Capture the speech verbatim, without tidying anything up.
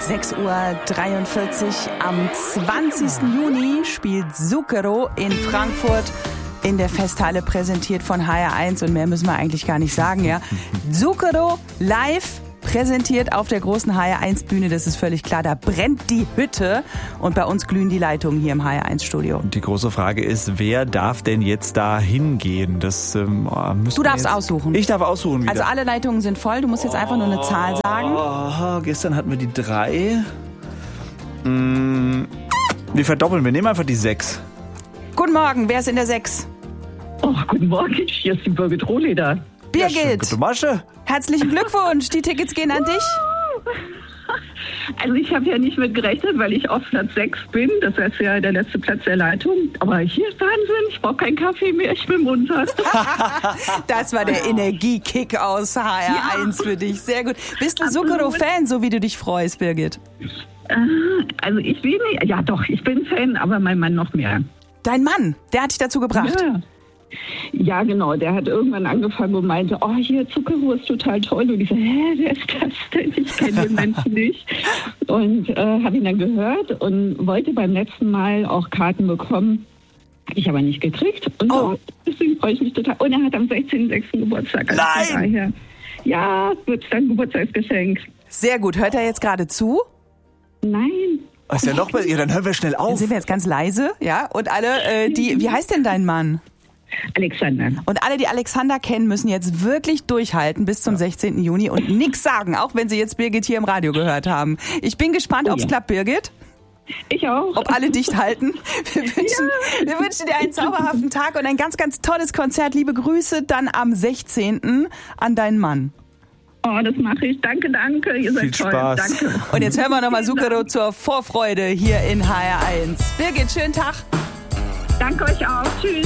sechs Uhr dreiundvierzig am zwanzigsten Juni spielt Zucchero in Frankfurt in der Festhalle, präsentiert von H R eins, und mehr müssen wir eigentlich gar nicht sagen, ja. Zucchero live präsentiert auf der großen H R eins Bühne, das ist völlig klar, da brennt die Hütte und bei uns glühen die Leitungen hier im H R eins Studio. Und die große Frage ist, wer darf denn jetzt da hingehen? Das, ähm, du darfst jetzt... aussuchen. Ich darf aussuchen wieder. Also alle Leitungen sind voll, du musst jetzt einfach nur eine Zahl sagen. Oh, gestern hatten wir die drei. Hm, wir verdoppeln, wir nehmen einfach die sechs. Guten Morgen, wer ist in der sechs? Oh, guten Morgen, hier ist die Birgit Rohleder. Birgit, Gute Masche. Herzlichen Glückwunsch, die Tickets gehen an dich. Also ich habe ja nicht mit gerechnet, weil ich auf Platz sechs bin. Das ist ja der letzte Platz der Leitung. Aber hier ist Wahnsinn, ich brauche keinen Kaffee mehr, ich bin munter. Das war der Energiekick aus H R eins ja. für dich, sehr gut. Bist du Zucchero-Fan, so wie du dich freust, Birgit? Also ich will nicht, ja doch, ich bin Fan, aber mein Mann noch mehr. Dein Mann, der hat dich dazu gebracht? Ja. Ja, genau. Der hat irgendwann angefangen und meinte, oh, hier Zucchero ist total toll. Und ich so, hä, wer ist das denn? Ich kenne den Menschen nicht. Und äh, habe ihn dann gehört und wollte beim letzten Mal auch Karten bekommen. Habe ich aber nicht gekriegt. Und oh. deswegen freue ich mich total. Und er hat am sechzehnten sechsten Geburtstag. Also Nein! Daher, ja, wird sein Geburtstagsgeschenk. Sehr gut. Hört er jetzt gerade zu? Nein. Was ist ja noch bei ihr? Dann hören wir schnell auf. Dann sind wir jetzt ganz leise, ja? Und alle, äh, die, wie heißt denn dein Mann? Alexander. Und alle, die Alexander kennen, müssen jetzt wirklich durchhalten bis zum ja. sechzehnten Juni und nichts sagen, auch wenn sie jetzt Birgit hier im Radio gehört haben. Ich bin gespannt, oh, ob es ja. klappt, Birgit. Ich auch. Ob alle dicht halten. Wir wünschen, ja. wir wünschen dir einen zauberhaften Tag und ein ganz, ganz tolles Konzert. Liebe Grüße dann am sechzehnten an deinen Mann. Oh, das mache ich. Danke, danke. Ihr seid Viel toll. Spaß. Danke. Und jetzt hören wir nochmal Zucchero zur Vorfreude hier in H R eins. Birgit, schönen Tag. Danke euch auch. Tschüss.